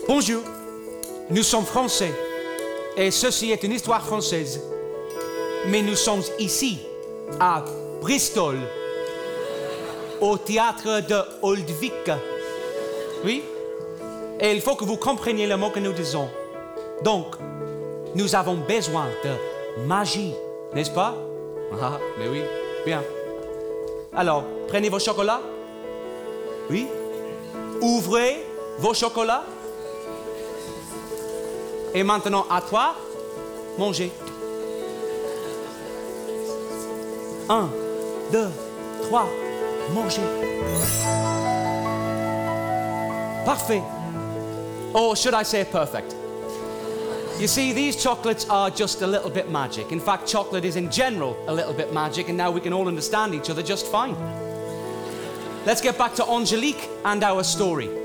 Bonjour, nous sommes français et ceci est une histoire française. Mais nous sommes ici, à Bristol, au théâtre de Oldvic. Oui? Et il faut que vous compreniez le mot que nous disons. Donc, nous avons besoin de magie, n'est-ce pas? Ah, mais oui, bien. Alors, prenez vos chocolats. Oui? Ouvrez vos chocolats. Et maintenant, à toi, mangez. 1, 2, 3, mangez. Parfait. Or should I say perfect? You see, these chocolates are just a little bit magic. In fact, chocolate is in general a little bit magic, and now we can all understand each other just fine. Let's get back to Angelique and our story.